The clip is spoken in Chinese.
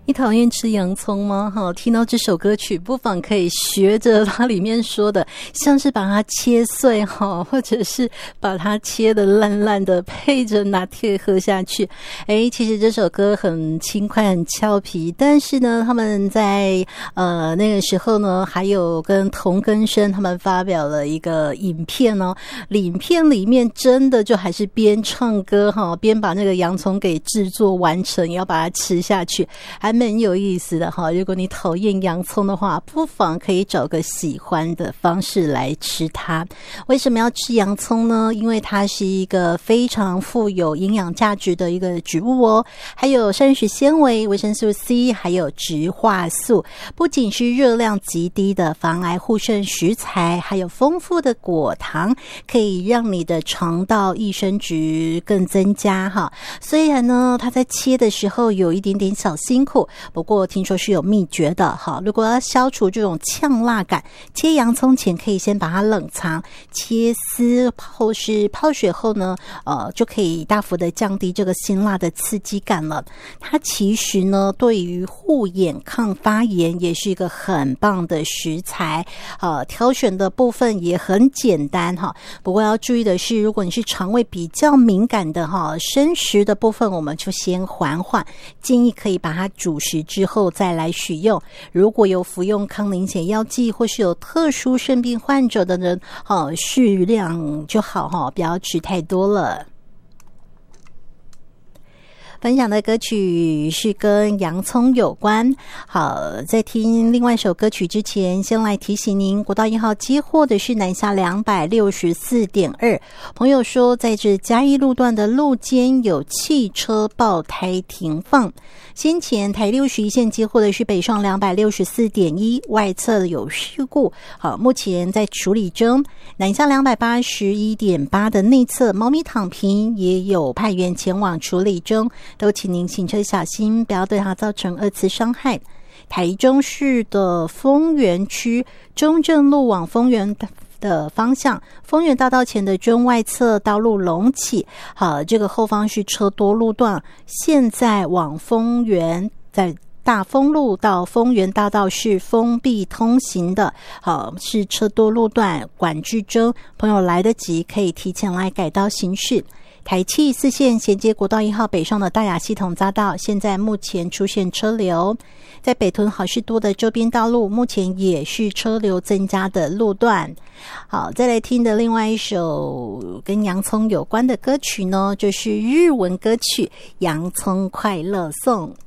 你讨厌吃洋葱吗？听到这首歌曲不妨可以学着它里面说的，像是把它切碎或者是把它切得烂烂的，配着拿铁喝下去。其实这首歌很轻快很俏皮，但是呢他们在那个时候呢还有跟童根生他们发表了一个影片哦，影片里面真的就还是边唱歌边把那个洋葱给制作完成，要把它吃下去，还蛮有意思的哈。如果你讨厌洋葱的话，不妨可以找个喜欢的方式来吃它。为什么要吃洋葱呢？因为它是一个非常富有营养价值的一个植物哦，还有膳食纤维、维生素 C， 还有植化素，不仅是热量极低的防癌护肾食材，还有丰富的果糖，可以让你的肠道益生值更增加哈。虽然呢它在切的时候有一点点小辛苦，不过听说是有秘诀的哈。如果要消除这种呛辣感，切洋葱前可以先把它冷藏，切丝或是泡水后呢就可以大幅的降低这个辛辣的刺激感了。它其实呢对于护眼抗发炎也是一个很棒的食材，挑选的部分也很简单哈。不过要注意的是，如果你是肠胃比较敏感的生食的部分我们就先缓缓，建议可以把它煮食之后再来使用。如果有服用抗凝血药剂或是有特殊肾病患者的人适量就好不要吃太多了。分享的歌曲是跟洋葱有关。好，在听另外一首歌曲之前，先来提醒您，国道1号接获的是南下 264.2。朋友说，在这嘉义路段的路肩有汽车爆胎停放。先前台61线接获的是北上 264.1， 外侧有事故，好，目前在处理中。南下 281.8 的内侧猫咪躺平也有派员前往处理中，都请您行车小心，不要对它造成二次伤害。台中市的丰原区中正路往丰原的方向，丰原大道前的中外侧道路隆起，好，这个后方是车多路段，现在往丰原在大丰路到丰原大道是封闭通行的，好，是车多路段管制中，朋友来得及可以提前来改道行驶。台七4线衔接国道1号北上的大雅系统匝道，现在目前出现车流，在北屯好事多的周边道路目前也是车流增加的路段。好，再来听的另外一首跟洋葱有关的歌曲呢，就是日文歌曲《洋葱快乐颂》。